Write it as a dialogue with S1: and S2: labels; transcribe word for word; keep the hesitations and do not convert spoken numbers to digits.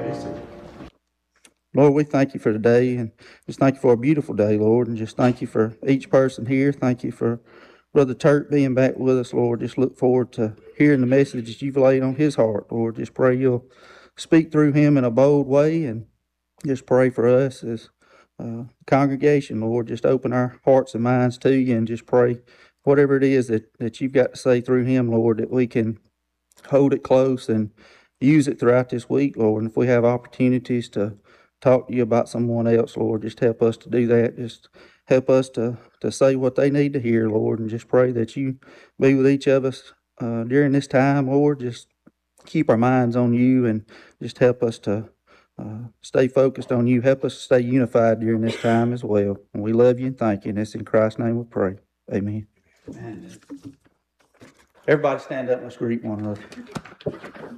S1: Lord, we thank you for today, and just thank you for a beautiful day, Lord, and just thank you for each person here. Thank you for Brother Turk being back with us, Lord. Just look forward to hearing the message that you've laid on his heart, Lord. Just pray you'll speak through him in a bold way, and just pray for us as uh, congregation, Lord. Just open our hearts and minds to you, and just pray whatever it is that, that you've got to say through him, Lord, that we can hold it close and use it throughout this week, Lord. And if we have opportunities to talk to you about someone else, Lord, just help us to do that. Just help us to, to say what they need to hear, Lord, and just pray that you be with each of us uh, during this time, Lord. Just keep our minds on you and just help us to uh, stay focused on you. Help us to stay unified during this time as well. And we love you and thank you. And it's in Christ's name we pray. Amen. Amen. Everybody stand up and let's greet one another.